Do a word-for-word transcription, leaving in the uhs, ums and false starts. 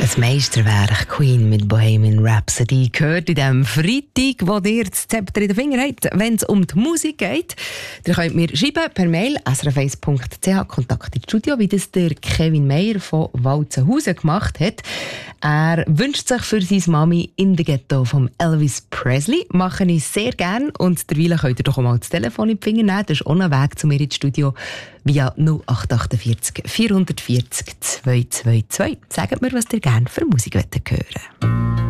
Ein Meisterwerk, Queen mit Bohemian Rhapsody, gehört in diesem Freitag, wo ihr das Zepter in den Finger habt, wenn es um die Musik geht. Ihr könnt mir schreiben per Mail s r f eins punkt c h, Kontakt ins Studio, wie das der Kevin Meyer von Walzenhausen gemacht hat. Er wünscht sich für seine Mami «In the Ghetto» von Elvis Presley. Mache ich sehr gerne und derweil könnt ihr doch auch mal das Telefon in die Finger nehmen. Das ist ohne Weg zu mir ins Studio via null acht achtundvierzig vierhundertvierzig zweihundertzweiundzwanzig. Sagt mir, was ihr gerne für Musik hören wollt.